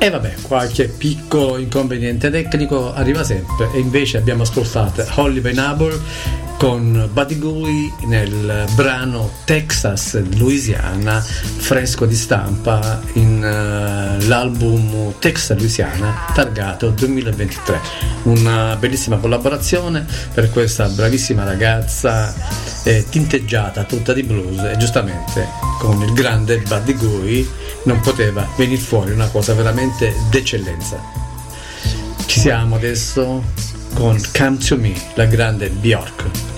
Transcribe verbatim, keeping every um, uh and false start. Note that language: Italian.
E vabbè, qualche piccolo inconveniente tecnico arriva sempre, e invece abbiamo ascoltato Holly Pineapple con Buddy Guy nel brano Texas Louisiana, fresco di stampa in uh, l'album Texas Louisiana targato duemilaventitré. Una bellissima collaborazione per questa bravissima ragazza eh, tinteggiata tutta di blues, e giustamente con il grande Buddy Guy non poteva venire fuori una cosa veramente d'eccellenza. Ci siamo adesso con Come to Me, la grande Bjork.